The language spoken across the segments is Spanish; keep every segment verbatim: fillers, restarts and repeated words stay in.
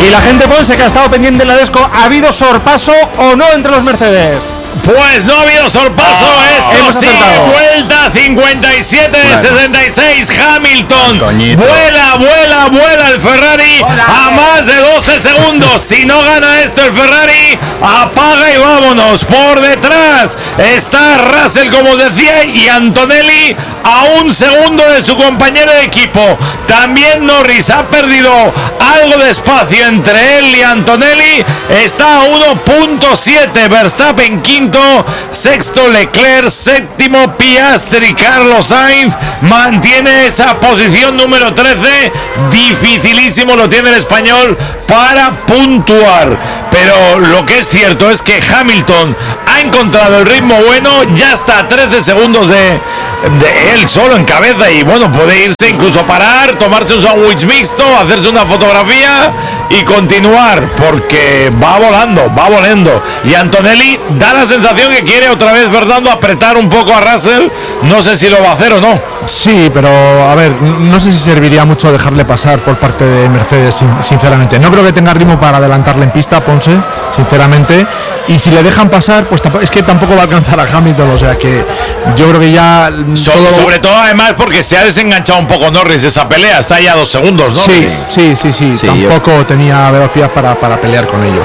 Y la gente, Ponce, que ha estado pendiente en la Desco, ¿ha habido sorpaso o no entre los Mercedes? Pues no ha habido sorpaso, ah, esto sí, vuelta cincuenta y siete de sesenta y seis, Hamilton, Toñito. vuela, vuela, vuela el Ferrari Hola, a más de doce segundos, si no gana esto el Ferrari, apaga y vámonos, por detrás está Russell, como decía, y Antonelli a un segundo de su compañero de equipo, también Norris ha perdido algo de espacio entre él y Antonelli, está a uno punto siete, Verstappen quinto, sexto Leclerc, séptimo Piastri, Carlos Sainz mantiene esa posición número trece, dificilísimo lo tiene el español para puntuar, pero lo que es cierto es que Hamilton ha encontrado el ritmo bueno, ya está a trece segundos de, de él solo en cabeza y bueno, puede irse incluso a parar, tomarse un sándwich mixto, hacerse una fotografía y continuar, porque va volando, va volando, y Antonelli da la sensación que quiere otra vez, Fernando, apretar un poco a Russell, no sé si lo va a hacer o no. Sí, pero a ver, no sé si serviría mucho dejarle pasar por parte de Mercedes, sinceramente. No creo que tenga ritmo para adelantarle en pista, Ponce, sinceramente, y si le dejan pasar, pues es que tampoco va a alcanzar a Hamilton, o sea que yo creo que ya... So, todo... Sobre todo además porque se ha desenganchado un poco Norris de esa pelea, está ya a dos segundos, ¿no? Sí, sí, sí, sí, sí tampoco yo... tenía velocidad para, para pelear con ellos.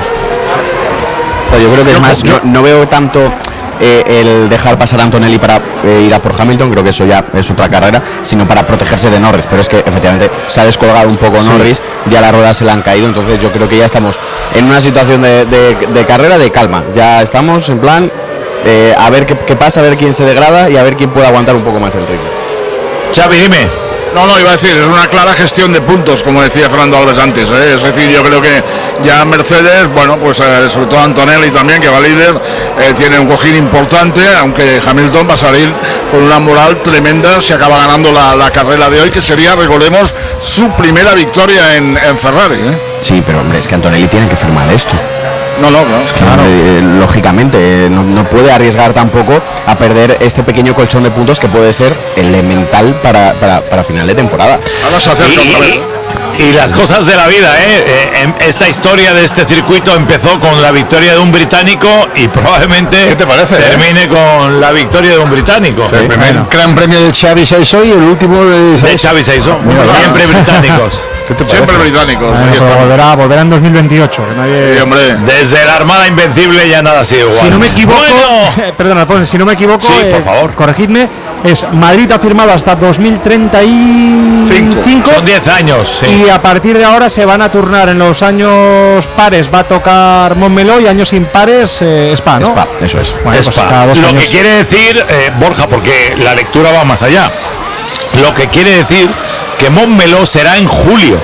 Pues yo creo que yo, es más, yo... no, no veo tanto... Eh, el dejar pasar a Antonelli para eh, ir a por Hamilton, creo que eso ya es otra carrera, sino para protegerse de Norris, pero es que efectivamente se ha descolgado un poco sí. Norris, ya las ruedas se le han caído, entonces yo creo que ya estamos en una situación de, de, de carrera de calma, ya estamos en plan eh, a ver qué, qué pasa, a ver quién se degrada y a ver quién puede aguantar un poco más el ritmo. Xavi, dime. No, no, iba a decir, es una clara gestión de puntos, como decía Fernando Alves antes, ¿eh? Es decir, yo creo que ya Mercedes, bueno, pues eh, sobre todo Antonelli también, que va líder, eh, tiene un cojín importante, aunque Hamilton va a salir con una moral tremenda si acaba ganando la, la carrera de hoy, que sería, recordemos, su primera victoria en, en Ferrari, ¿eh? Sí, pero hombre, es que Antonelli tiene que firmar esto. No, no, no. Es que, claro. eh, lógicamente, eh, no, no puede arriesgar tampoco a perder este pequeño colchón de puntos que puede ser elemental para, para, para final de temporada. Ahora se acerca y, otra vez. Y las cosas de la vida, ¿eh? eh esta historia de este circuito empezó con la victoria de un británico y probablemente ¿Qué te parece, termine eh? con la victoria de un británico. El primer bueno. gran premio de Xavi Saiso y el último de, de Xavi Saiso. Siempre británicos. Siempre británicos. Bueno, volverá, volverá en dos mil veintiocho. Nadie... Sí, hombre. Desde la Armada Invencible ya nada ha sido igual. Si no me equivoco, bueno. perdona, pues, si no me equivoco, sí, por eh, favor. corregidme, es Madrid ha firmado hasta dos mil treinta y cinco. Son diez años. Sí. Y a partir de ahora se van a turnar en los años pares, va a tocar Montmeló y años impares eh, Spa, ¿no? Spa, eso es. Bueno, Spa. Pues Lo años. que quiere decir, eh, Borja, porque la lectura va más allá. Lo que quiere decir que Montmeló será en julio.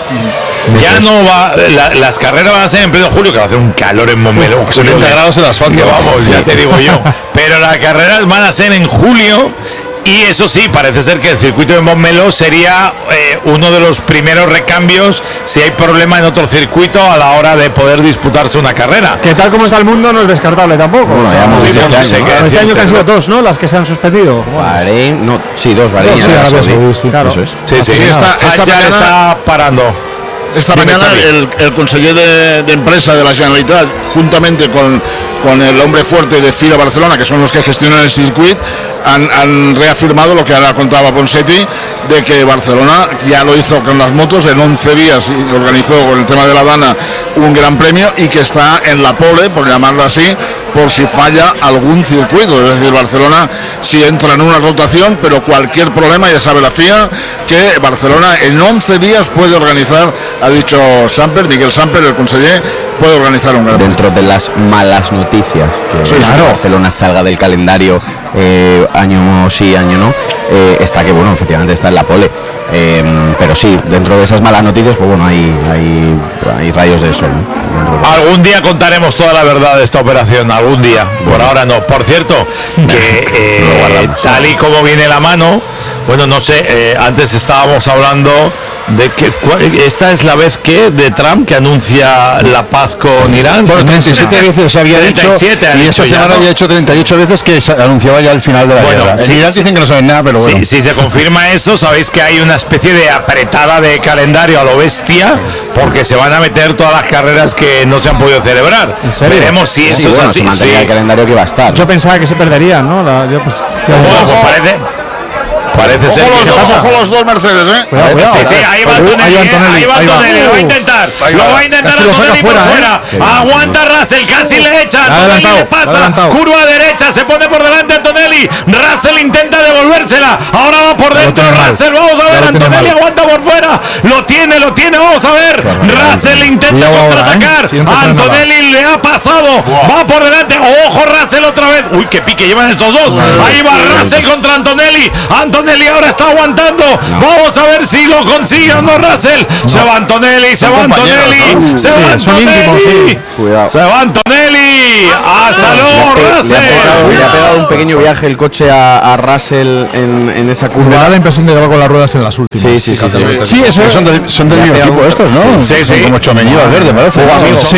Ya no va, la, las carreras van a ser en pleno julio, que va a hacer un calor en Montmeló, setenta grados en asfalto, vamos, ya te digo yo. Pero las carreras van a ser en julio. Y eso sí, parece ser que el circuito de Montmeló sería eh, uno de los primeros recambios si hay problema en otro circuito a la hora de poder disputarse una carrera. Que tal como está el mundo no es descartable tampoco. Bueno, ya hemos visto este, este año, ¿no? este año que han sido dos, ¿no? Las que se han suspendido. Bahrein, no, sí, dos, Bahrein. Sí, sí, sí, sí, claro. Eso es. Sí, sí, sí, esta, esta ya mañana, está parando. Esta Dime, mañana el, el conseller de, de empresa de la Generalitat, juntamente con, con el hombre fuerte de FIA Barcelona, que son los que gestionan el circuito, han, han reafirmado lo que ahora contaba Ponseti, de que Barcelona ya lo hizo con las motos en once días y organizó con el tema de la Dana un gran premio y que está en la pole, por llamarlo así, por si falla algún circuito. Es decir, Barcelona si entra en una rotación, pero cualquier problema, ya sabe la FIA, que Barcelona en once días puede organizar, ha dicho Samper, Miguel Samper, el conseller, puede organizar un gran premio. Dentro de las malas noticias, que, sí, claro. que Barcelona salga del calendario eh, año sí, año no, eh, está que, bueno, efectivamente está en la pole. Eh, pero sí, dentro de esas malas noticias, pues bueno, hay, hay, hay rayos de sol, ¿no? Algún día contaremos toda la verdad de esta operación, algún día, por ahora no. Por cierto, que eh, tal y como viene la mano, bueno, no sé, eh, antes estábamos hablando de que esta es la vez que de Trump que anuncia la paz con Irán. Bueno, treinta y siete veces se había dicho y esta semana ¿no? había hecho treinta y ocho veces que se anunciaba ya el final de la bueno, guerra. En sí, Irán dicen que no saben nada, pero bueno. Si sí, sí, se confirma eso, sabéis que hay una especie de apretada de calendario a lo bestia porque se van a meter todas las carreras que no se han podido celebrar. Veremos si eso sí, bueno, es así. Se mantenía sí. el calendario que va a estar. Yo pensaba que se perdería, ¿no? La, yo, pues, ya ojo, ojo, parece. Parece ojo ser los, que dos, ojo los dos Mercedes, ¿eh? Cuidado, cuidado, sí, sí, ahí va Antonelli, ahí va Antonelli, lo va a intentar, lo va a intentar Antonelli por fuera, aguanta Russell, casi le echa, Antonelli le pasa, curva derecha, se pone por delante Antonelli, Russell intenta devolvérsela, ahora va por dentro Russell, vamos a ver, Antonelli aguanta por fuera, lo tiene, lo tiene, vamos a ver, Russell intenta contraatacar, Antonelli le ha pasado, va por delante, ojo Russell otra vez, uy, qué pique llevan estos dos, ahí va Russell contra Antonelli, Antonelli Antonelli ahora está aguantando. No. Vamos a ver si lo consigue o no Russell. No. Se va Antonelli, se va Antonelli, ¿no? se va Antonelli. Se va Antonelli. Hasta luego, Russell. Le ha, pegado, le ha pegado un pequeño viaje el coche a, a Russell en, en esa curva. Me da la impresión de que va con las ruedas en las últimas. Sí, sí, sí. Sí, sí, sí eso son del son del mismo equipo estos, ¿no? Sí, sí. Como Tchouaméni y Valverde, parece. Sí,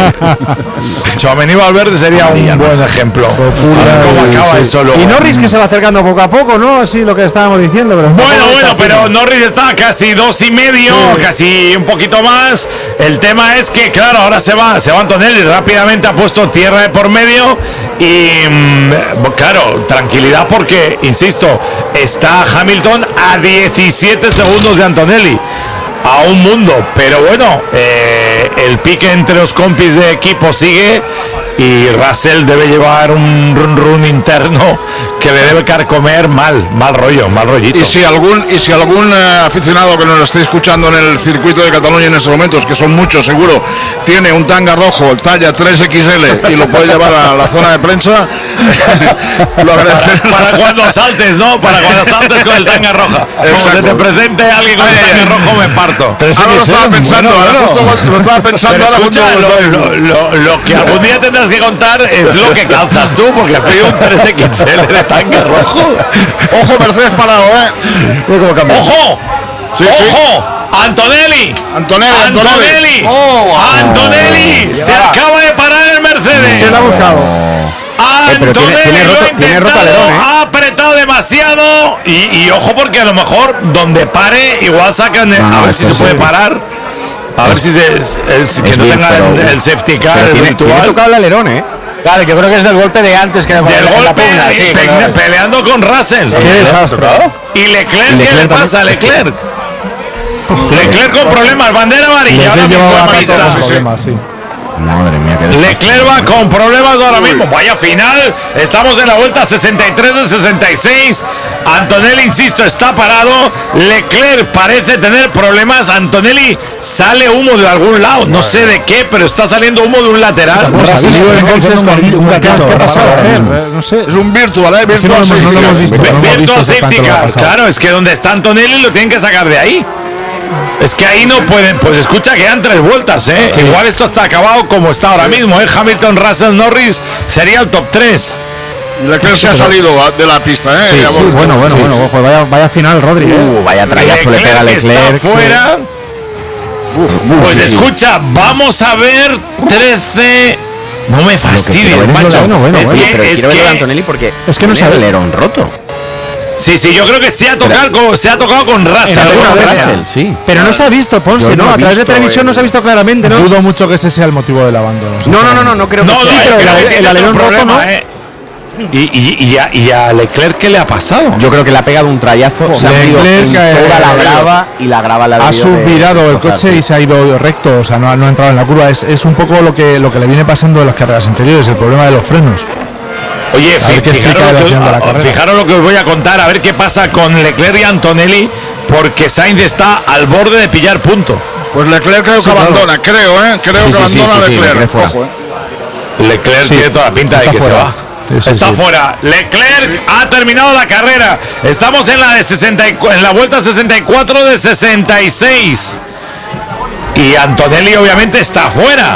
sí. Tchouaméni y Valverde sería un buen ejemplo. ¿Cómo acaba eso luego? Y Norris que se va acercando poco a poco, ¿no? Así lo que estábamos diciendo. Pero bueno, bueno, pero Norris está casi dos y medio, sí. casi un poquito más. El tema es que, claro, ahora se va, se va Antonelli, rápidamente ha puesto tierra de por medio y, claro, tranquilidad porque, insisto, está Hamilton a diecisiete segundos de Antonelli. A un mundo, pero bueno, eh, el pique entre los compis de equipo sigue y Russell debe llevar un run run interno que le debe carcomer mal, mal rollo, mal rollito. Y si algún y si algún eh, aficionado que nos lo esté escuchando en el circuito de Cataluña en estos momentos, que son muchos seguro, tiene un tanga rojo talla tres equis ele y lo puede llevar a la zona de prensa, lo agradeceré. Para cuando saltes, ¿no? Para cuando saltes con el tanga roja. Como se te presente alguien con el tanga rojo, me parto. Ahora lo estaba pensando, bueno, ahora justo lo estaba pensando. Ahora escucha, lo, lo, lo, lo que algún día tendrás que contar es lo que calzas tú, porque has pedido un tres equis ele de tanga rojo. Ojo, Mercedes parado, ¿eh? ¡Ojo! Sí, ¡ojo! Sí. Antonelli. Antonelli. Antonelli. Oh, Antonelli. Oh, se acaba de parar el Mercedes. Se lo ha buscado. Antonelli tiene, tiene roto, lo ha intentado, ¿eh? Ha apretado demasiado y, y ojo porque a lo mejor donde pare igual sacan el, no, a ver si se puede parar. A es, ver si se es, es, que no bien, tenga el, el safety car el tiene, tiene tocado el alerón, ¿eh? Claro, yo creo que es del golpe de antes que del golpe la pugna, sí, pe claro. Peleando con Russell. Qué desastre. Y Leclerc, ¿qué le pasa a Leclerc? Leclerc con problemas, bandera amarilla. Ahora mismo la pista. Madre mía, qué Leclerc va con problemas ahora mismo. Vaya final. Estamos en la vuelta sesenta y tres de sesenta y seis. Antonelli, insisto, está parado. Leclerc parece tener problemas. Antonelli sale humo de algún lado. No sé de qué, pero está saliendo humo de un lateral. No sé. Es un virtual, ¿eh? Virtual safety car. Claro, es que donde está Antonelli lo tienen que sacar de ahí. Es que ahí no pueden, pues escucha, quedan tres vueltas, ¿eh? Sí. Igual esto está acabado como está ahora sí. mismo, ¿eh? Hamilton, Russell, Norris sería el top tres. Y Leclerc se ha salido de la pista, ¿eh? Sí, sí, sí, bueno, bueno, sí. bueno, ojo, vaya, vaya final, Rodri. Uh, ¿eh? Vaya trayazo le pega a Leclerc. Está fuera. Uf, uf, pues sí, escucha, sí. vamos a ver trece. No me fastidies, macho. Bueno, bueno, es bueno, que, pero es quiero que, ver a Antonelli porque es que no sabe el alerón roto. Sí, sí, yo creo que se ha tocado, con, se ha tocado con Russell. Russell, sí. Pero no se ha visto, Ponce, ¿no? A través de televisión no se ha visto claramente, ¿no? Dudo mucho que ese sea el motivo del abandono. No, no, no, no, no creo que no, sí, no, pero creo el, que el alerón roto, ¿no? Eh. Y, y, y, a, y a Leclerc, ¿qué le ha pasado? Yo creo que le ha pegado un trayazo, oh, se ha ido toda la grava y la grava la ha subvirado el coche sí. y se ha ido recto, o sea, no, no ha entrado en la curva. Es, es un poco lo que, lo que le viene pasando en las carreras anteriores, el problema de los frenos. Oye, fijaros lo, que, fijaros lo que os voy a contar, a ver qué pasa con Leclerc y Antonelli, porque Sainz está al borde de pillar punto. Pues Leclerc creo sí, que claro. abandona, creo, ¿eh? Creo sí, que sí, abandona sí, sí, Leclerc. Sí, Ojo, ¿eh? Leclerc sí, tiene toda la pinta de que fuera. se va. Sí, sí, está sí. fuera. Leclerc sí. ha terminado la carrera. Estamos en la de sesenta y, en la vuelta sesenta y cuatro de sesenta y seis. Y Antonelli obviamente está fuera.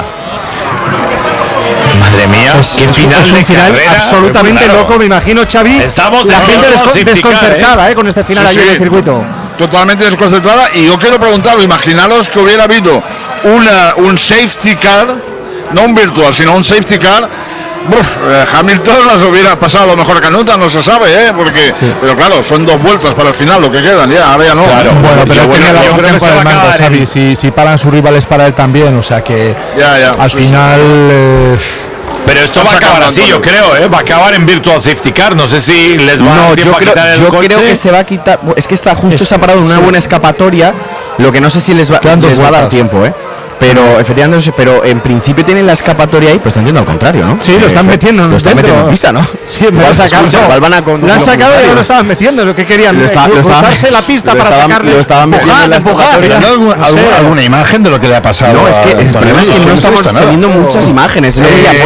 Madre mía, pues, qué final es un de final carrera, claro. absolutamente loco, me imagino, Xavi. Estamos la gente desco desconcertada, ¿eh? ¿eh? con este final sí, allí sí. en el circuito. totalmente desconcentrada. Y yo quiero preguntaros, imaginaros que hubiera habido una, un safety car, no un virtual, sino un safety car. Uf, eh, Hamilton las hubiera pasado a lo mejor Canuta, no se sabe, ¿eh? Porque, sí. Pero claro, son dos vueltas para el final lo que quedan, ya, ahora ya no. Claro, bueno, pero yo, bueno, yo creo que se va a acabar, Xavi, ¿eh? si, si paran sus rivales para él también, o sea que ya, ya, al sí, final... Sí. Eh, pero esto va a acabar así, yo creo, ¿eh? Va a acabar en Virtual Safety Car. No sé si les va no, a tiempo yo a creo, quitar el yo coche. creo que se va a quitar. Es que está justo es, se ha parado en una sí. buena escapatoria. Lo que no sé si les va, les va a dar tiempo, ¿eh? Pero efectivamente, no sé, pero en principio tienen la escapatoria ahí, pues están yendo al contrario, ¿no? Sí, lo están metiendo, lo están dentro. metiendo en pista, ¿no? Sí, me lo han sacado. Lo han sacado y lo estaban metiendo, lo que querían. Lo está, cruzarse la pista para estaban, sacarle. Lo estaban metiendo en la escapatoria. ¿No alguna, no sé. alguna imagen de lo que le ha pasado? No, es que el problema es que no estamos teniendo muchas imágenes.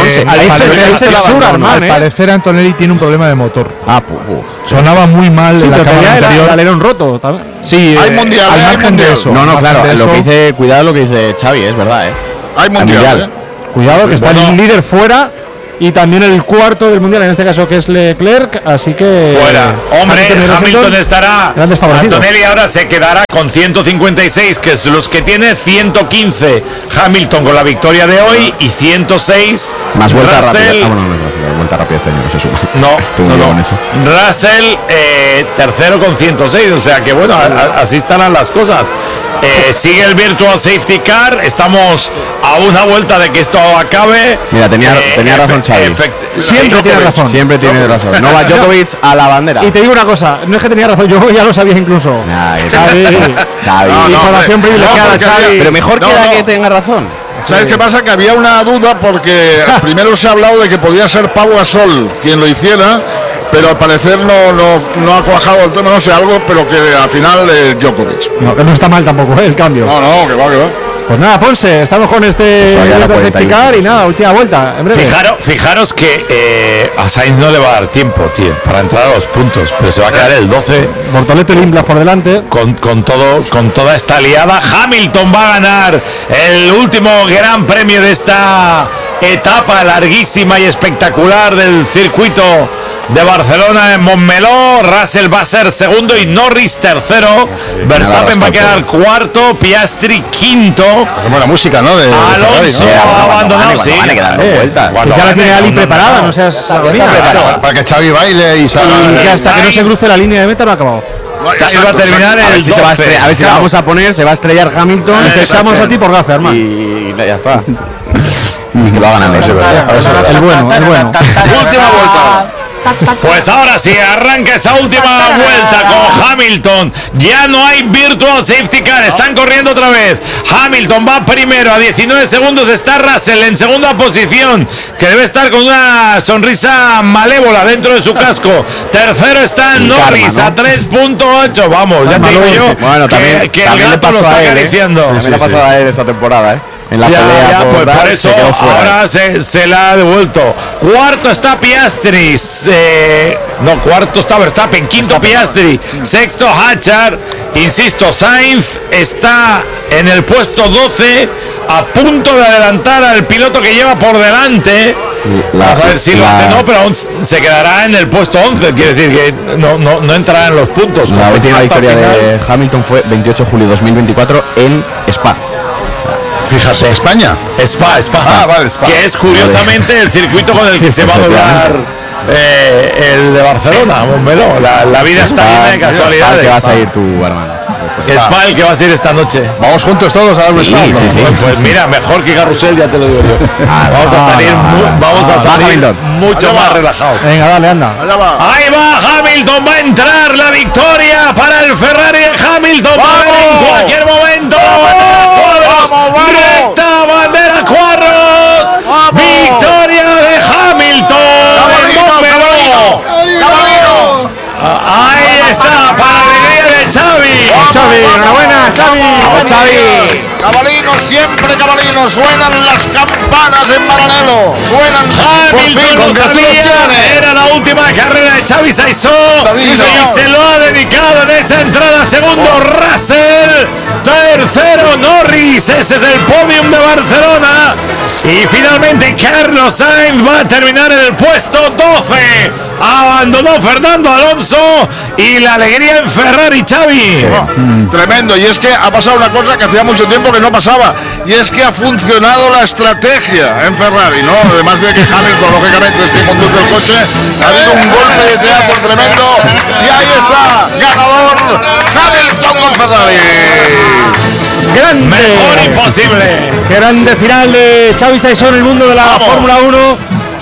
Al parecer Antonelli tiene un problema de motor. Ah, pues. Sonaba muy mal en la cámara anterior. El alerón roto. Sí, hay mundial. Al margen de eso. No, no, claro. Lo que dice, cuidado lo que dice Xavi, es verdad, ¿eh? Hay mundial, mundial. ¿eh? Cuidado, sí, que está bueno. El líder fuera y también el cuarto del mundial, en este caso que es Leclerc, así que fuera. Hombre, Hamilton, Hamilton estará. Antonelli ahora se quedará con ciento cincuenta y seis, que es los que tiene ciento quince. Hamilton con la victoria de hoy y ciento seis. Más vuelta rápida. Ah, bueno, no, no, vuelta rápida este año, no se suma. No, no, no. Eso. Russell eh, tercero con ciento seis, o sea que bueno, a, a, así estarán las cosas. Eh, sigue el Virtual Safety Car. Estamos a una vuelta de que esto acabe. Mira, tenía, eh, tenía razón Xavi. Siempre sí, tiene razón. Siempre tiene razón. Novak Djokovic a la bandera. Y te digo una cosa, no es que tenía razón, yo ya lo sabía incluso. Nah, Xavi. Xavi. No, no, información privilegiada, no, Xavi. Pero mejor no, queda no. que tenga razón. ¿Sabes sí. qué pasa? Que había una duda porque primero se ha hablado de que podía ser Pau Gasol quien lo hiciera, pero al parecer no, no, no ha cuajado el tema, no sé, algo, pero que al final es Djokovic. No, que no está mal tampoco, ¿eh? El cambio. No, no, que va, que va. Pues nada, Ponce, estamos con este pues car y nada, última vuelta. En breve. Fijaros, fijaros que eh, a Sainz no le va a dar tiempo, tío, para entrar a los puntos, pero se va a quedar el doce. Bortoleto y Limblas por delante. Con, con, todo, con toda esta liada. Hamilton va a ganar el último gran premio de esta etapa larguísima y espectacular del circuito de Barcelona en Montmeló. Russell va a ser segundo y Norris tercero. Verstappen va a quedar cuarto, Piastri quinto. Buena música, ¿no? De, Alonso de ha abandonado. Sí, van a quedar dando vueltas. Ya la tiene Ali preparada, no seas preparada para que Xavi baile y salga. Y que hasta que no se cruce la línea de meta no ha acabado. Sainz va a terminar a el ver si se va a estrellar, a ver si la vamos a poner, se va a estrellar Hamilton. Te echamos a ti por gafe, hermano. Y ya está. Y que lo hagan eso, el bueno, el bueno. Última vuelta. Pues ahora sí, arranca esa última vuelta con Hamilton. Ya no hay Virtual Safety Car, están corriendo otra vez. Hamilton va primero, a diecinueve segundos está Russell en segunda posición, que debe estar con una sonrisa malévola dentro de su casco. Tercero está Norris, karma, ¿no? A tres punto ocho. Vamos, ya te digo yo bueno, que, también, que también el gato lo está él, acariciando. ¿eh? Sí, sí, también le ha pasado a él esta temporada, ¿eh? En la ya, pelea ya, por, pues dar, por eso se ahora se, se la ha devuelto. Cuarto está Piastri, eh, no, cuarto está Verstappen, quinto Piastri, sexto Hatchard, insisto, Sainz está en el puesto doce, a punto de adelantar al piloto que lleva por delante. La, Vamos a ver si la, lo hace, no, pero aún se quedará en el puesto once, quiere decir que no, no, no entrará en los puntos. La última victoria de Hamilton fue veintiocho de julio de dos mil veinticuatro en Spa. Fíjate, España. Spa, Spa, ah, vale, Spa. Que es curiosamente el circuito con el que se va a doblar eh, el de Barcelona, Montmeló. La, la vida está llena de casualidades. ¿Qué vas a ir tú, hermano? Spa, el que vas a ir esta noche. Vamos juntos todos a dar sí, sí, sí. Pues, pues mira, mejor que Carrusel, ya te lo digo yo. Ah, vamos a salir, no, mu- vamos ah, a salir va, mucho Allá más va. relajados. Venga, dale, anda. Va. Ahí va Hamilton, va a entrar la victoria para el Ferrari de Hamilton. Va a ver en cualquier momento. Vamos, vamos, vamos. Recta, bandera cuadros. Vamos. Victoria de Hamilton. Cabalino, cabalino. Ahí está, para alegría de Xavi. Oh, Xavi, enhorabuena, Xavi. Oh, Xavi. Cabalino, siempre cabalino. Suenan las campanas en paralelo. Suenan. Hamilton lo sabía. Era la última carrera de Xavi Saizó. Y se lo ha dedicado en esa entrada. Segundo Russell. Tercero Norris. Ese es el podium de Barcelona. Y finalmente Carlos Sainz va a terminar en el puesto doce. abandonó Fernando Alonso y la alegría en Ferrari, Xavi. Oh, tremendo, y es que ha pasado una cosa que hacía mucho tiempo que no pasaba, y es que ha funcionado la estrategia en Ferrari, ¿no? Además de que Hamilton, lógicamente, es quien conduce el coche, ha habido un golpe de teatro tremendo, y ahí está, ganador, Hamilton con Ferrari. Grande, mejor imposible. Grande final de Xavi Saison en el mundo de la Fórmula uno.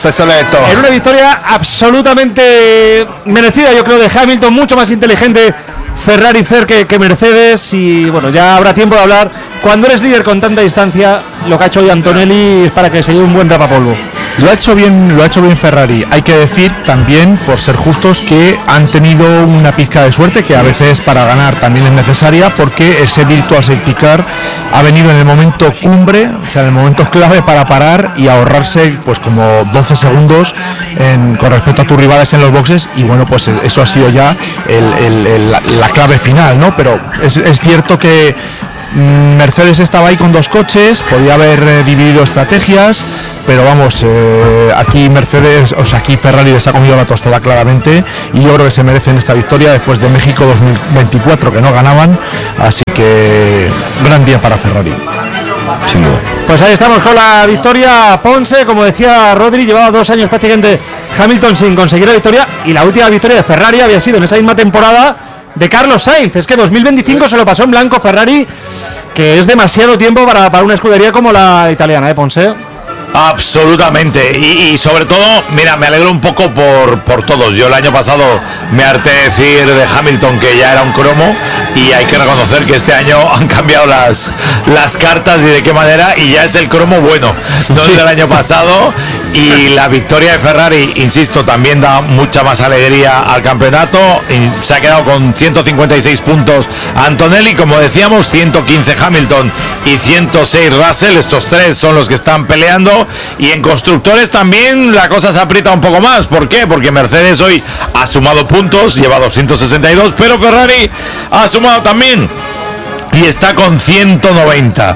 En una victoria absolutamente merecida, yo creo, de Hamilton, mucho más inteligente Ferrari Fer que, que Mercedes. Y bueno, ya habrá tiempo de hablar. Cuando eres líder con tanta distancia, lo que ha hecho hoy Antonelli es para que se lleve un buen rapapolvo. Lo ha hecho bien, lo ha hecho bien Ferrari. Hay que decir también, por ser justos, que han tenido una pizca de suerte que a veces para ganar también es necesaria, porque ese Virtual Safety Car ha venido en el momento cumbre, o sea, en el momento clave para parar y ahorrarse pues como doce segundos en, con respecto a tus rivales en los boxes, y bueno, pues eso ha sido ya el, el, el, la, la clave final, ¿no? Pero es, es cierto que Mercedes estaba ahí con dos coches, podía haber eh, dividido estrategias, pero vamos, eh, aquí Mercedes, o sea, aquí Ferrari les ha comido la tostada claramente, y yo creo que se merecen esta victoria después de México dos mil veinticuatro, que no ganaban, así que gran día para Ferrari. Sin duda. Pues ahí estamos con la victoria. Ponce, como decía Rodri, llevaba dos años prácticamente Hamilton sin conseguir la victoria, y la última victoria de Ferrari había sido en esa misma temporada de Carlos Sainz. Es que dos mil veinticinco se lo pasó en blanco Ferrari, que es demasiado tiempo para, para una escudería como la italiana, ¿eh, Ponce? Absolutamente, y, y sobre todo, mira, me alegro un poco por, por todos. Yo el año pasado me harté de decir de Hamilton que ya era un cromo, y hay que reconocer que este año han cambiado las, las cartas, y de qué manera, y ya es el cromo bueno, no el del año pasado. Y la victoria de Ferrari, insisto, también da mucha más alegría al campeonato, y se ha quedado con ciento cincuenta y seis puntos Antonelli, como decíamos, ciento quince Hamilton y ciento seis Russell. Estos tres son los que están peleando. Y en constructores también la cosa se aprieta un poco más. ¿Por qué? Porque Mercedes hoy ha sumado puntos, lleva doscientos sesenta y dos, pero Ferrari ha sumado también y está con ciento noventa.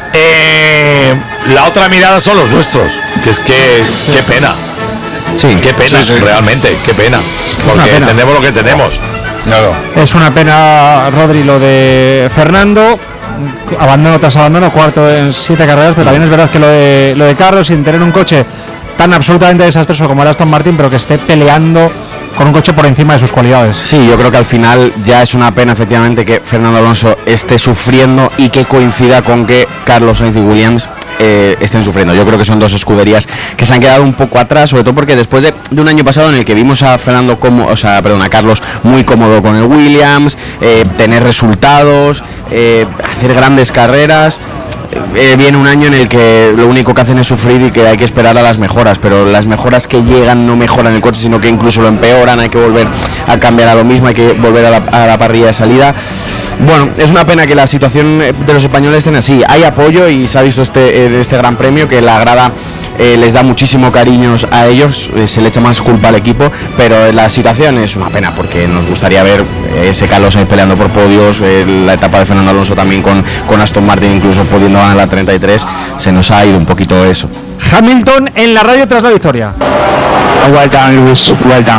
Eh, la otra mirada son los nuestros, que es que sí. Qué pena. Sí, qué pena, sí, sí. Realmente, qué pena. Porque pena. Tenemos lo que tenemos. Claro. Es una pena, Rodri, lo de Fernando. Abandono tras abandono, cuarto en siete carreras, pero también es verdad que lo de, lo de Carlos, sin tener un coche tan absolutamente desastroso como el Aston Martin, pero que esté peleando con un coche por encima de sus cualidades. Sí, yo creo que al final ya es una pena efectivamente que Fernando Alonso esté sufriendo y que coincida con que Carlos Sainz y Williams eh, estén sufriendo. Yo creo que son dos escuderías que se han quedado un poco atrás, sobre todo porque después de, de un año pasado en el que vimos a Fernando como, o sea, perdón, a Carlos muy cómodo con el Williams, eh, tener resultados, eh, hacer grandes carreras. Eh, viene un año en el que lo único que hacen es sufrir y que hay que esperar a las mejoras, pero las mejoras que llegan no mejoran el coche, sino que incluso lo empeoran. Hay que volver a cambiar a lo mismo, hay que volver a la, a la parrilla de salida. Bueno, es una pena que la situación de los españoles estén así. Hay apoyo y se ha visto este, este gran premio, que la grada eh, les da muchísimo cariño a ellos, eh, se le echa más culpa al equipo, pero la situación es una pena porque nos gustaría ver ese Carlos ahí peleando por podios, eh, la etapa de Fernando Alonso también con, con Aston Martin incluso pudiendo ganar la treinta y tres, se nos ha ido un poquito eso. Hamilton en la radio tras la victoria. Well done, Lewis, well done.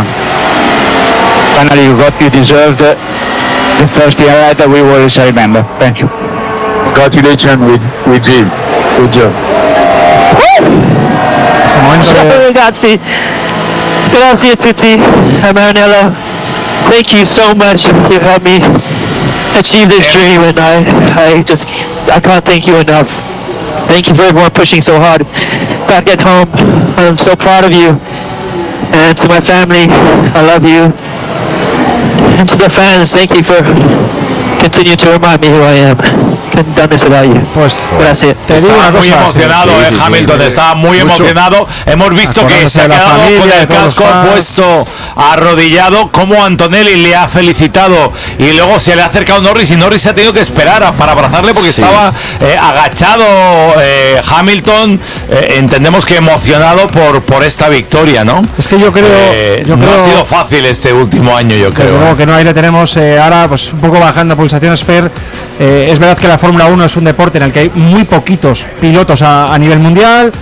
Finally you got, you deserved the, the first year that we will remember. Thank you. Congratulations with, with Jim. Good job. Ese momento de... Grazie. Grazie a tutti. Maranello. Thank you so much. You helped me achieve this dream, and I, I just, I can't thank you enough. Thank you for everyone pushing so hard. Back at home, I'm so proud of you. And to my family, I love you. And to the fans, thank you for continuing to remind me who I am. Couldn't done this without you. Pues gracias. Estaba muy emocionado, sí, sí, eh, Hamilton, sí, sí, estaba muy mucho. emocionado. Hemos visto que se ha quedado familia, con el casco puesto arrodillado, como Antonelli le ha felicitado y luego se le ha acercado Norris y Norris se ha tenido que esperar a, para abrazarle porque sí. estaba eh, agachado eh, Hamilton, eh, entendemos que emocionado por, por esta victoria, ¿no? Es que yo creo, eh, yo no creo, ha sido fácil este último año, yo creo. Luego que no, ahí le tenemos eh, ahora pues un poco bajando pulsaciones, Fer. Eh, es verdad que la Fórmula uno es un deporte en el que hay muy poquitos pilotos a, a nivel mundial.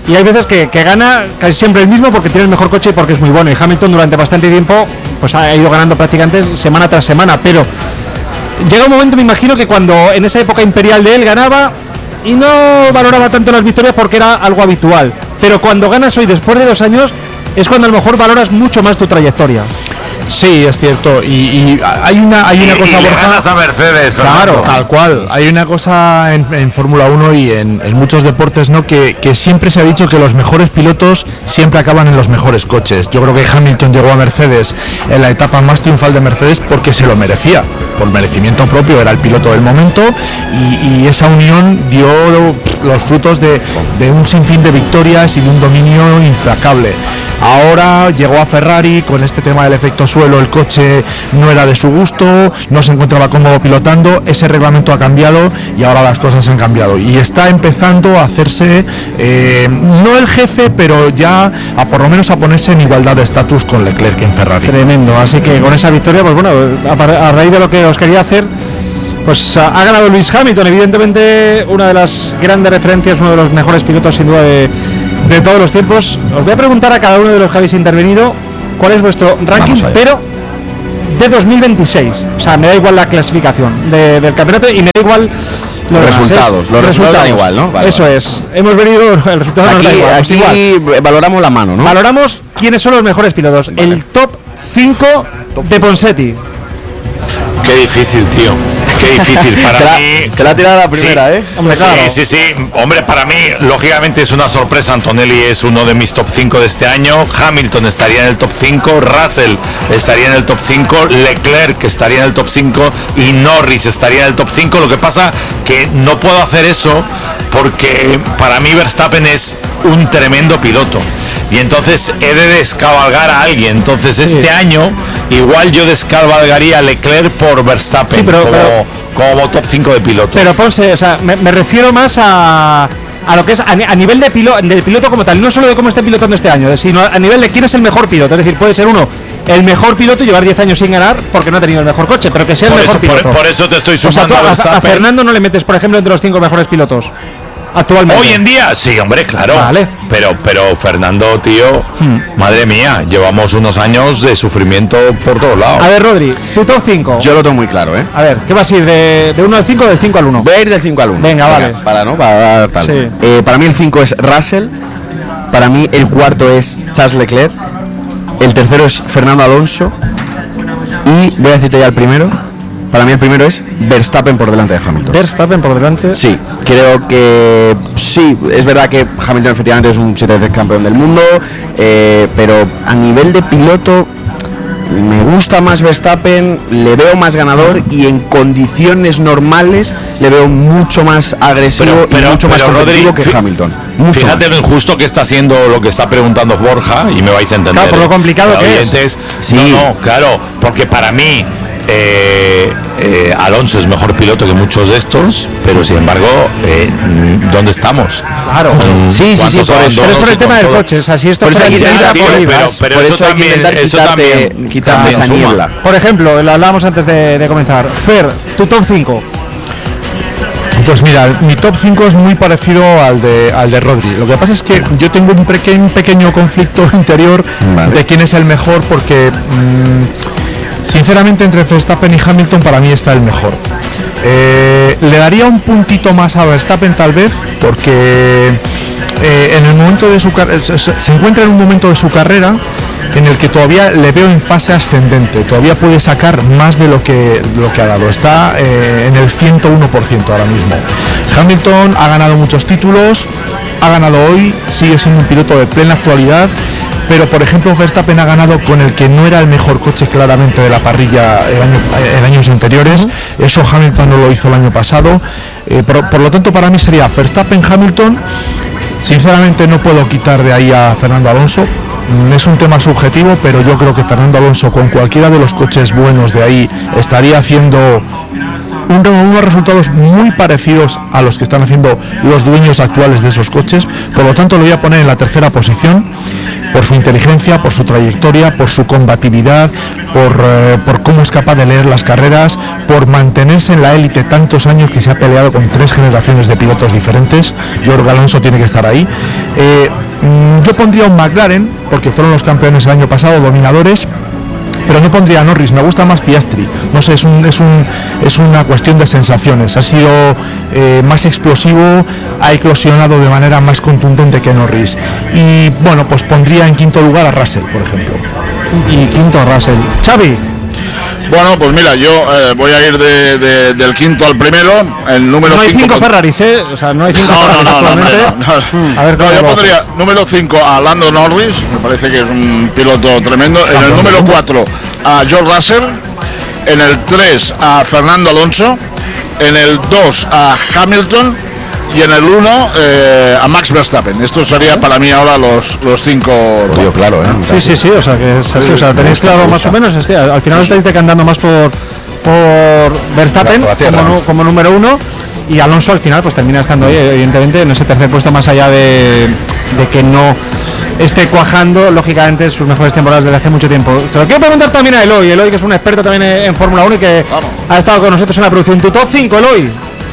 y hay veces que, que gana casi siempre el mismo porque tiene el mejor coche y porque es muy bueno. Y Hamilton durante bastante tiempo pues ha ido ganando prácticamente semana tras semana, pero llega un momento, me imagino, que cuando en esa época imperial de él ganaba y no valoraba tanto las victorias porque era algo habitual, pero cuando ganas hoy después de dos años es cuando a lo mejor valoras mucho más tu trayectoria. Sí, es cierto, y, y hay una hay una y, cosa, y le Borja, ganas a Mercedes, claro, Fernando. tal cual. Hay una cosa en, en Fórmula uno y en, en muchos deportes, ¿no? Que, que siempre se ha dicho que los mejores pilotos siempre acaban en los mejores coches. Yo creo que Hamilton llegó a Mercedes en la etapa más triunfal de Mercedes porque se lo merecía, por merecimiento propio, era el piloto del momento, y, y esa unión dio los frutos de, de un sinfín de victorias y de un dominio implacable. Ahora llegó a Ferrari con este tema del efecto suelo, el coche no era de su gusto, no se encontraba cómodo pilotando, ese reglamento ha cambiado y ahora las cosas han cambiado y está empezando a hacerse eh, no el jefe, pero ya a por lo menos a ponerse en igualdad de estatus con Leclerc en Ferrari. Tremendo, así que con esa victoria, pues bueno, a, a raíz de lo que os quería hacer, pues ha ganado Lewis Hamilton, evidentemente una de las grandes referencias, uno de los mejores pilotos sin duda de de todos los tiempos. Os voy a preguntar a cada uno de los que habéis intervenido cuál es vuestro ranking, pero de dos mil veintiséis. O sea, me da igual la clasificación de, del campeonato y me da igual los resultados. Los resultados dan igual, ¿no? Vale, Eso vale. es. Hemos venido, el resultado aquí, nos da igual. Pues aquí igual. valoramos la mano, ¿no? Valoramos quiénes son los mejores pilotos. Vale. El top cinco de Ponseti. Qué difícil, tío. Qué difícil para te la, mí. Te la ha tirado la primera, sí, ¿eh? Hombre, sí, claro. sí, sí. Hombre, para mí, lógicamente es una sorpresa. Antonelli es uno de mis top cinco de este año. Hamilton estaría en el top cinco. Russell estaría en el top cinco. Leclerc estaría en el top cinco. Y Norris estaría en el top cinco. Lo que pasa que no puedo hacer eso porque para mí Verstappen es un tremendo piloto. Y entonces he de descabalgar a alguien. Entonces sí. Este año igual yo descabalgaría a Leclerc por Verstappen, sí, pero, como, pero, como top cinco de pilotos. Pero Ponce, o sea, me, me refiero más a, a lo que es a, a nivel de, pilo, de piloto como tal, no solo de cómo esté pilotando este año, sino a nivel de quién es el mejor piloto. Es decir, puede ser uno el mejor piloto y llevar diez años sin ganar porque no ha tenido el mejor coche, pero que sea el por mejor eso, piloto. Por, por eso te estoy sumando, o sea, tú, a Verstappen. A, a Fernando no le metes, por ejemplo, entre los cinco mejores pilotos actualmente. Hoy en día, sí, hombre, claro. Vale. Pero, pero Fernando, tío, hmm. madre mía, llevamos unos años de sufrimiento por todos lados. A ver, Rodri, tu top cinco. Yo lo tengo muy claro, ¿eh? A ver, ¿qué vas a ir? ¿De, de uno al cinco o del cinco al uno? Voy a ir del cinco al uno. Venga, vale. Venga, para, ¿no? Para dar tal. Sí. Eh, para mí el cinco es Russell. Para mí el cuarto es Charles Leclerc. El tercero es Fernando Alonso. Y voy a decirte ya el primero. Para mí el primero es Verstappen por delante de Hamilton. Verstappen por delante. Sí, creo que sí, es verdad que Hamilton efectivamente es un siete veces campeón del mundo, eh, pero a nivel de piloto me gusta más Verstappen, le veo más ganador y en condiciones normales le veo mucho más agresivo pero, pero, y mucho pero, más competitivo Rodri, que Hamilton. Mucho fíjate más. Lo injusto que está haciendo lo que está preguntando Borja y me vais a entender. Claro, por lo complicado eh, que oyentes, es. Sí. No, no, claro, porque para mí Eh, eh, Alonso es mejor piloto que muchos de estos, pero sin embargo, eh, ¿dónde estamos? Claro, um, sí, sí, sí, por eso. Pero es por el tema del coche, o sea, si esto por fuera eso vida, por, por, pero, pero por eso, eso también, hay que intentar eso quitarte, también, quitarme esa niebla. Por ejemplo, lo hablábamos antes de, de comenzar. Fer, tu top cinco. Pues mira, mi top cinco es muy parecido al de al de Rodri. Lo que pasa es que yo tengo un, peque, un pequeño conflicto interior vale. de quién es el mejor, porque mmm, sinceramente entre Verstappen y Hamilton para mí está el mejor. Eh, le daría un puntito más a Verstappen tal vez, porque eh, en el momento de su carrera se encuentra en un momento de su carrera en el que todavía le veo en fase ascendente, todavía puede sacar más de lo que, lo que ha dado, está eh, en el ciento uno por ciento ahora mismo. Hamilton ha ganado muchos títulos, ha ganado hoy, sigue siendo un piloto de plena actualidad, pero por ejemplo Verstappen ha ganado con el que no era el mejor coche claramente de la parrilla el año, en años anteriores, uh-huh. Eso Hamilton no lo hizo el año pasado, eh, por, por lo tanto para mí sería Verstappen-Hamilton. Sinceramente no puedo quitar de ahí a Fernando Alonso. Es un tema subjetivo, pero yo creo que Fernando Alonso con cualquiera de los coches buenos de ahí estaría haciendo un, unos resultados muy parecidos a los que están haciendo los dueños actuales de esos coches. Por lo tanto lo voy a poner en la tercera posición. por su inteligencia, por su trayectoria, por su combatividad, por, eh, por cómo es capaz de leer las carreras, por mantenerse en la élite tantos años, que se ha peleado con tres generaciones de pilotos diferentes. Yo creo que Alonso tiene que estar ahí. Eh, yo pondría un McLaren, porque fueron los campeones el año pasado, dominadores, pero no pondría a Norris, me gusta más Piastri. No sé, es un es un es una cuestión de sensaciones. Ha sido eh, más explosivo, ha eclosionado de manera más contundente que Norris. Y bueno, pues pondría en quinto lugar a Russell, por ejemplo. Y quinto a Russell. Xavi. Bueno, pues mira, yo eh, voy a ir de, de, del quinto al primero. El número no hay cinco, cinco Ferraris, ¿eh? O sea, no hay cinco no, Ferraris no, no, actualmente. No, no, no. A ver, no, yo pondría número cinco a Lando Norris, me parece que es un piloto tremendo. En el número cuatro a George Russell. En el tres a Fernando Alonso. En el dos a Hamilton. Y en el uno eh, a Max Verstappen. Esto sería para mí ahora los, los cinco. Yo, claro, ¿eh? Sí, sí, sí, o sea, que es así, o sea, tenéis claro más o menos. Sí, al final estáis decantando más por, por Verstappen como, como número uno. Y Alonso al final pues termina estando ahí, evidentemente, en ese tercer puesto, más allá de, de que no esté cuajando, lógicamente, sus mejores temporadas desde hace mucho tiempo. Se lo quiero preguntar también a Eloy, Eloy que es un experto también en, en Fórmula uno y que Vamos. ha estado con nosotros en la producción. Tu top cinco, Eloy.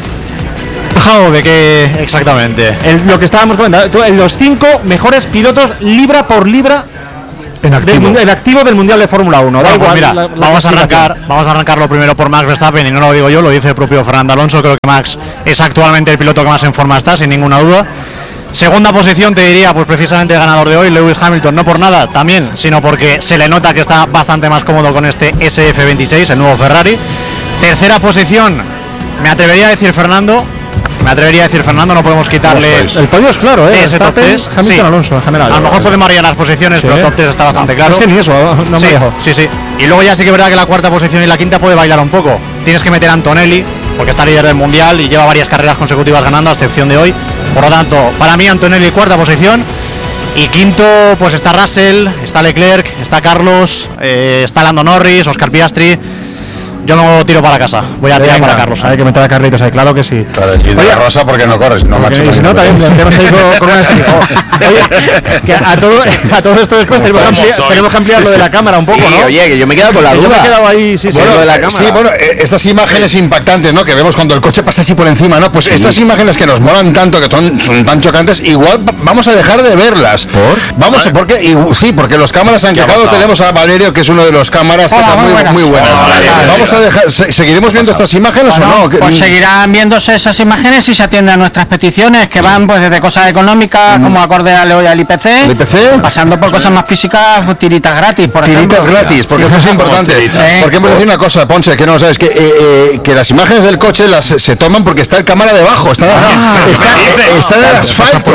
¿De qué exactamente? El, lo que estábamos comentando, los cinco mejores pilotos libra por libra en activo del, el activo del Mundial de Fórmula uno. Bueno, pues mira, la, la vamos, a arrancar, vamos a arrancarlo primero por Max Verstappen, y no lo digo yo, lo dice el propio Fernando Alonso. Creo que Max es actualmente el piloto que más en forma está, sin ninguna duda. Segunda posición, te diría, pues precisamente el ganador de hoy, Lewis Hamilton, no por nada también, sino porque se le nota que está bastante más cómodo con este S F veintiséis, el nuevo Ferrari. Tercera posición, me atrevería a decir Fernando. Me atrevería a decir Fernando, no podemos quitarle. El podio es claro, ¿eh? Ese top tres. Hamilton, sí. Alonso en general. A lo mejor podemos variar las posiciones, sí, pero el top tres está bastante claro. Es que ni eso, no sí, me dejo. Sí, sí. Y luego ya sí que es verdad que la cuarta posición y la quinta puede bailar un poco. Tienes que meter a Antonelli, porque está líder del mundial y lleva varias carreras consecutivas ganando, a excepción de hoy. Por lo tanto, para mí Antonelli cuarta posición. Y quinto, pues está Russell, está Leclerc, está Carlos, eh, está Lando Norris, Oscar Piastri. Yo no tiro para casa, voy a tirar Venga, para Carlos. Hay que meter a Carlitos ahí, claro que sí. Claro, y de Oye, Rosa porque no corres, no macho. Si no, también tenemos ahí con, con una Oye, que a todo, a todo esto después tenemos que, ampliar, tenemos que ampliar lo de la cámara un poco, sí, ¿no? Oye, que yo me he quedado con la duda. Yo me he quedado ahí, sí, sí. Bueno, lo de la cámara. Sí, bueno, eh, estas imágenes sí. impactantes, ¿no? Que vemos cuando el coche pasa así por encima, ¿no? Pues sí. estas imágenes que nos molan tanto, que son, son tan chocantes, igual vamos a dejar de verlas. ¿Por? Vamos, ¿Vale? porque y, sí, porque los cámaras han quejado. Tenemos a Valerio, que es uno de los cámaras, que está muy buenas. Muy buenas. Vamos a dejar, seguir ¿Seguiremos viendo estas imágenes bueno, o no? Pues seguirán viéndose esas imágenes si se atienden a nuestras peticiones, que van pues desde cosas económicas, mm. como acorde a Leo y al I P C, ¿El I P C? pasando por cosas más físicas, tiritas gratis, por tiritas ejemplo. gratis, porque eso es importante. ¿Eh? Porque hemos decir una cosa, Ponce, que no sabes, que, eh, eh, que las imágenes del coche las se toman porque está el cámara debajo, está, ah, está, está, está en el asfalto.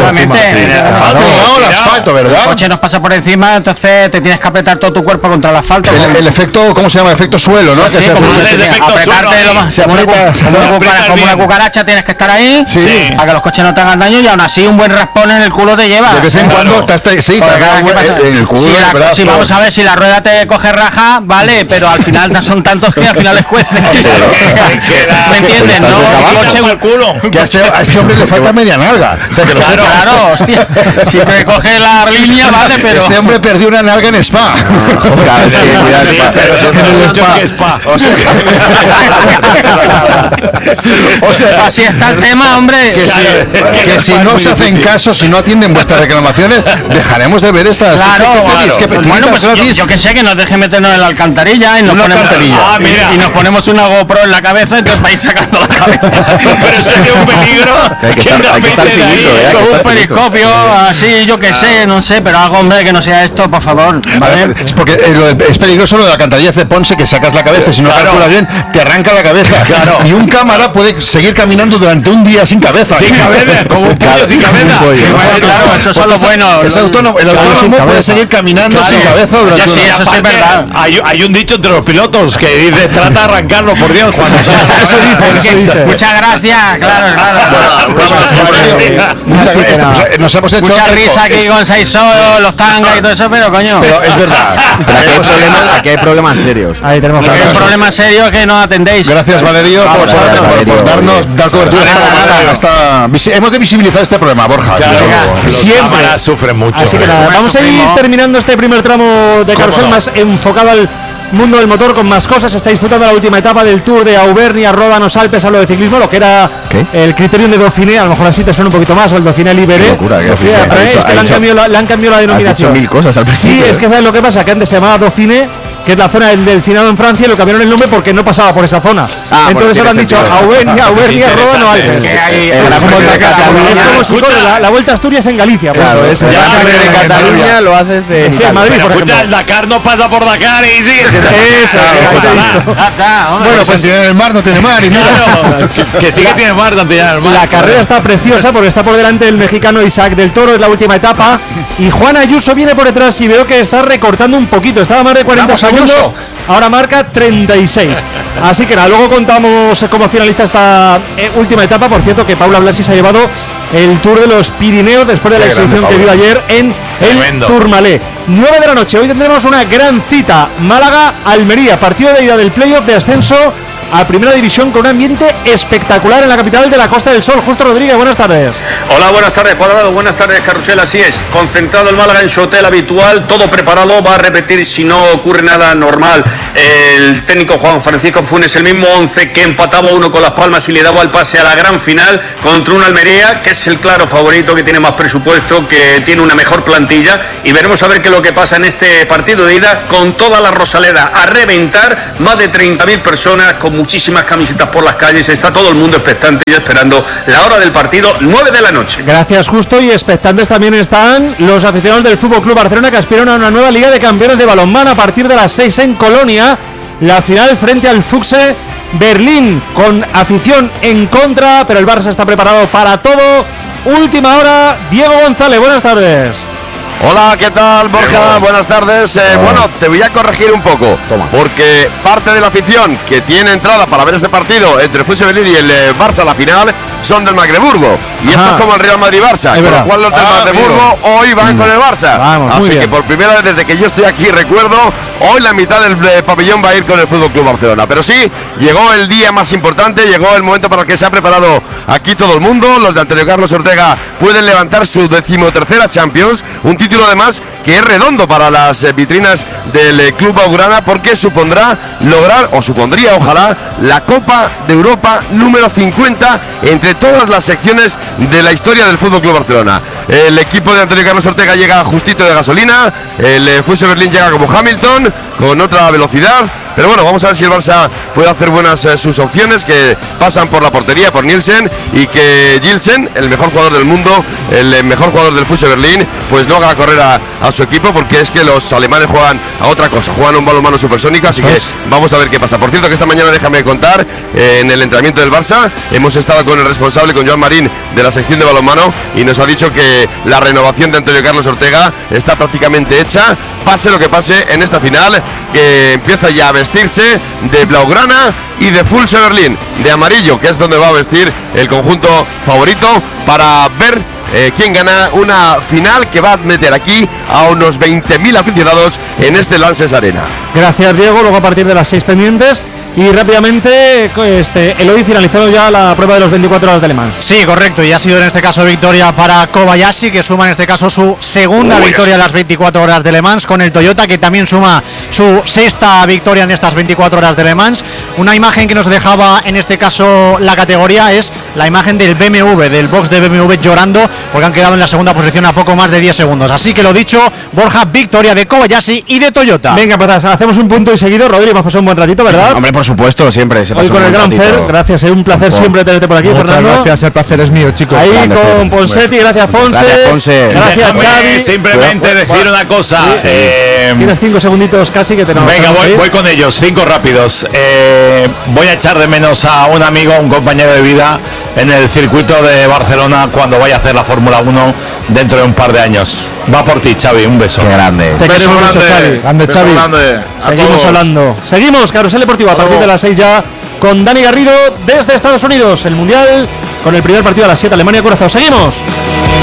El asfalto, ¿verdad? El coche nos pasa por encima, entonces te tienes que apretar todo tu cuerpo contra el asfalto. El, el efecto, ¿cómo se llama? Efecto suelo, ¿no? Sí, que como se el efecto suelo. Se como, una, como, una cucaracha, como una cucaracha tienes que estar ahí sí. Sí. para que los coches no te hagan daño, y aún así un buen raspón en el culo te lleva. De vez en cuando claro. te, sí, te en el culo. Si, la, brazo, si vamos a ver si la rueda te coge raja, vale, pero al final son tantos que al final les cuesta. ¿Me entiendes? No, el coche en el culo. Que a este, a este hombre le falta media nalga. O sea, que lo claro, claro, hostia. Si te coge la línea, vale, pero. Este hombre perdió una nalga en Spa. O sea, así está el tema, hombre. Que, claro, si, es que, que si no se hacen caso, si no atienden vuestras reclamaciones, dejaremos de ver estas. Claro, claro. Que, bueno, pues yo, yo que sé, que nos deje meternos en la alcantarilla y nos, ponemos, ah, y, y nos ponemos una GoPro en la cabeza, entonces vais sacando la cabeza. Pero sería un peligro. Hay que estar, hay que estar finito, eh, con un periscopio, así, yo que sé, no sé, pero algo, hombre, que no sea esto, por favor. ¿vale? Es porque eh, lo de, es peligroso lo de la alcantarilla de Ponce, que sacas la cabeza y si no claro. calculas bien, te arranca la cabeza. Claro. Y un cámara puede seguir caminando durante un día sin cabeza. Sin cabeza, como un pollo sin cabeza. Claro, eso es lo bueno. Es autónomo, el autónomo claro, puede seguir caminando claro. sin cabeza durante sí, eso aparte, es verdad. Hay, hay un dicho entre los pilotos que dice, trata de arrancarlo, por Dios. Cuando eso dice, eso dice. Muchas gracias, claro, claro. Bueno, pues, muchas gracias. Nos hemos hecho mucha risa aquí con Saisó, los tangas y todo eso, pero coño. Pero es verdad. Pero aquí hay problemas, aquí hay problemas serios. Ahí tenemos que hay problemas serios que no atendéis. Gracias, Valerio, por, por, por, Valerio, por darnos dar cobertura. Nada, hasta, hasta, hemos de visibilizar este problema, Borja. Claro, los siempre cámaras sufren mucho. Así que nada, vamos a ir terminando este primer tramo de carrusel no? más enfocado al mundo del motor con más cosas. Está disputando la última etapa del Tour de Auvernia, Ródanos, Alpes, hablo de ciclismo, lo que era ¿Qué? el criterium de Dauphiné, a lo mejor así te suena un poquito más, o el Dauphiné Libéré. Qué locura, qué o sea, ha es dicho, que le han, cambiado la, le han cambiado la denominación. Has dicho mil cosas al principio. Sí, es que sabes lo que pasa, que antes se llamaba Dauphiné, que es la zona del delfinado en Francia, y lo cambiaron el nombre porque no pasaba por esa zona. Ah, entonces ahora han dicho Auvernia, Auvernia, Ródanos, Alpes. Es que hay, es como si corre la, la Vuelta a Asturias en Galicia. Claro, pues, eso. Ya de Cataluña lo haces en sí, Madrid, pero por escucha, ejemplo. el Dakar no pasa por Dakar y sigue siendo eso. Bueno, pues si en el mar no tiene mar y claro, que sí que tiene mar, no tiene mar. La carrera está preciosa porque está por delante el mexicano Isaac del Toro, es la última etapa, y Juan Ayuso viene por detrás y veo que está recortando un poquito, estaba más de cuarenta segundos, ahora marca treinta y seis. Así que nada, luego contamos como finalista esta eh, última etapa. Por cierto que Paula Blasi se ha llevado el Tour de los Pirineos después de la exhibición que dio ayer en el Tourmalet. nueve de la noche, hoy tendremos una gran cita, Málaga-Almería, partido de ida del playoff de ascenso a Primera División con un ambiente espectacular en la capital de la Costa del Sol. Justo Rodríguez, buenas tardes. Hola, buenas tardes, Cuadrado, buenas tardes, Carrusel, así es. Concentrado el Málaga en su hotel habitual, todo preparado, va a repetir si no ocurre nada normal. El técnico Juan Francisco Funes, el mismo once que empataba uno con Las Palmas y le daba el pase a la gran final contra un Almería, que es el claro favorito, que tiene más presupuesto, que tiene una mejor plantilla, y veremos a ver qué es lo que pasa en este partido de ida con toda la Rosaleda a reventar, más de treinta mil personas con muchísimas camisetas por las calles, está todo el mundo expectante y esperando la hora del partido, nueve de la noche. Gracias, Justo, y expectantes también están los aficionados del Fútbol Club Barcelona, que aspiran a una nueva Liga de Campeones de balonmano a partir de las seis en Colonia, la final frente al Fuchse Berlín, con afición en contra, pero el Barça está preparado para todo. Última hora, Diego González, buenas tardes. Hola, ¿qué tal, Borja? Buenas tardes. Eh, bueno, te voy a corregir un poco, Toma. porque parte de la afición que tiene entrada para ver este partido entre el Fuchse Berlín y el eh, Barça, la final, son del Magdeburgo. Y Ajá. esto es como el Real Madrid-Barça, con lo cual los del ah, Magdeburgo amigo. hoy van mm. con el Barça. Vamos, Así que por primera vez desde que yo estoy aquí, recuerdo, hoy la mitad del eh, pabellón va a ir con el Fútbol Club Barcelona. Pero sí, llegó el día más importante, llegó el momento para el que se ha preparado aquí todo el mundo. Los de Antonio Carlos Ortega pueden levantar su decimotercera Champions, un título además que es redondo para las eh, vitrinas del eh, Club Blaugrana, porque supondrá lograr, o supondría ojalá, la Copa de Europa número cincuenta entre todas las secciones de la historia del Fútbol Club Barcelona. El equipo de Antonio Carlos Ortega llega justito de gasolina, el eh, Fuchse Berlín llega como Hamilton, con otra velocidad. Pero bueno, vamos a ver si el Barça puede hacer buenas eh, sus opciones, que pasan por la portería, por Nielsen, y que Gilsen, el mejor jugador del mundo, el eh, mejor jugador del Fuchse Berlín, pues no haga correr a, a su equipo, porque es que los alemanes juegan a otra cosa, juegan un balonmano supersónico, así que vamos a ver qué pasa. Por cierto, que esta mañana, déjame contar, eh, en el entrenamiento del Barça hemos estado con el responsable, con Joan Marín, de la sección de balonmano, y nos ha dicho que la renovación de Antonio Carlos Ortega está prácticamente hecha, pase lo que pase en esta final, que empieza ya a vestirse de blaugrana y de Fuchse Berlín, de amarillo, que es donde va a vestir el conjunto favorito, para ver eh, quién gana una final que va a meter aquí a unos veinte mil aficionados en este Lanxess Arena. Gracias, Diego. Luego a partir de las seis pendientes. Y rápidamente, este, Eloy, finalizado ya la prueba de los veinticuatro horas de Le Mans. Sí, correcto, y ha sido en este caso victoria para Kobayashi, que suma en este caso su segunda Uy, victoria en las veinticuatro horas de Le Mans, con el Toyota, que también suma su sexta victoria en estas veinticuatro horas de Le Mans. Una imagen que nos dejaba en este caso la categoría es la imagen del B M W, del box de B M W llorando, porque han quedado en la segunda posición a poco más de diez segundos. Así que lo dicho, Borja, victoria de Kobayashi y de Toyota. Venga, pues hacemos un punto y seguido. Rodri, hemos pasado un buen ratito, ¿verdad? Hombre, por supuesto, siempre se Hoy con el gran Fer, gracias, es un placer por siempre tenerte por aquí, Muchas Fernando. gracias, el placer es mío, chicos. Ahí Grande, con Ponsetti, gracias Ponce. Gracias, Ponce. Gracias, Xavi. Simplemente decir bueno, una cosa. Sí, sí. Eh, Tienes cinco segunditos casi que tenemos. Venga, voy, voy con ellos, cinco rápidos. Eh, voy a echar de menos a un amigo, un compañero de vida en el circuito de Barcelona cuando vaya a hacer la Fórmula uno dentro de un par de años. Va por ti, Xavi, un beso. Qué grande. Te queremos mucho, Xavi. Grande, Xavi. Seguimos hablando. Seguimos, Carrusel Deportivo, a partir de las seis ya, con Dani Garrido desde Estados Unidos. El Mundial con el primer partido a las siete, Alemania-Curazao. Seguimos.